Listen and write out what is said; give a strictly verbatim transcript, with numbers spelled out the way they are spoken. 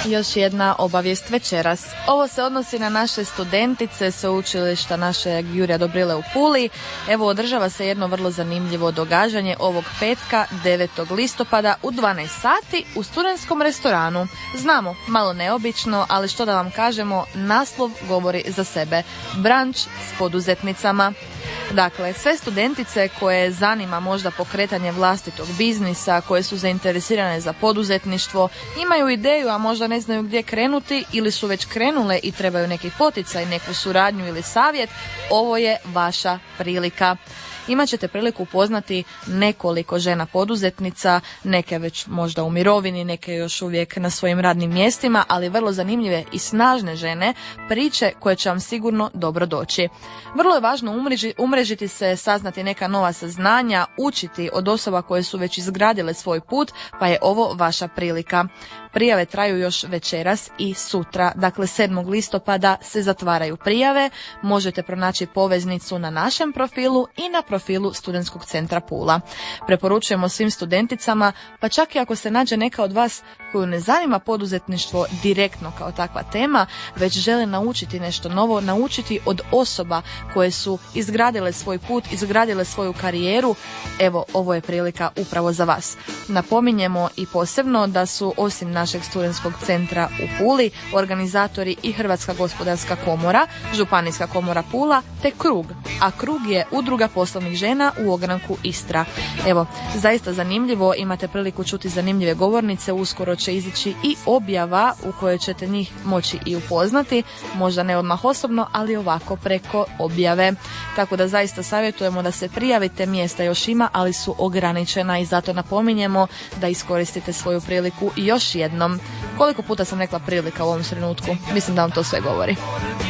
Još jedna obavijest večeras. Ovo se odnosi na naše studentice sveučilišta našeg Jurja Dobrile u Puli. Evo, održava se jedno vrlo zanimljivo događanje ovog petka, devetog listopada u dvanaest sati u studentskom restoranu. Znamo, malo neobično, ali što da vam kažemo, naslov govori za sebe. Branč s poduzetnicama. Dakle, sve studentice koje zanima možda pokretanje vlastitog biznisa, koje su zainteresirane za poduzetništvo, imaju ideju, a možda ne znaju gdje krenuti ili su već krenule i trebaju neki poticaj, neku suradnju ili savjet, ovo je vaša prilika. Imat ćete priliku upoznati nekoliko žena poduzetnica, neke već možda u mirovini, neke još uvijek na svojim radnim mjestima, ali vrlo zanimljive i snažne žene, priče koje će vam sigurno dobro doći. Vrlo je važno umreži, umrežiti se, saznati neka nova saznanja, učiti od osoba koje su već izgradile svoj put, pa je ovo vaša prilika. Prijave traju još večeras i sutra, dakle sedmog listopada se zatvaraju prijave, možete pronaći poveznicu na našem profilu i na profilu Studentskog centra Pula. Preporučujemo svim studenticama, pa čak i ako se nađe neka od vas koju ne zanima poduzetništvo direktno kao takva tema, već žele naučiti nešto novo, naučiti od osoba koje su izgradile svoj put, izgradile svoju karijeru, evo, ovo je prilika upravo za vas. Napominjemo i posebno da su osim našeg studentskog centra u Puli organizatori i Hrvatska gospodarska komora, Županijska komora Pula te Krug, a Krug je udruga poslovnih žena u ogranku Istra. Evo, zaista zanimljivo, imate priliku čuti zanimljive govornice, uskoro će izići i objava u kojoj ćete njih moći i upoznati, možda ne odmah osobno, ali ovako preko objave. Tako da zaista savjetujemo da se prijavite, mjesta još ima, ali su ograničena i zato napominjemo da iskoristite svoju priliku još jednom. Koliko puta sam rekla prilika u ovom trenutku? Mislim da vam to sve govori.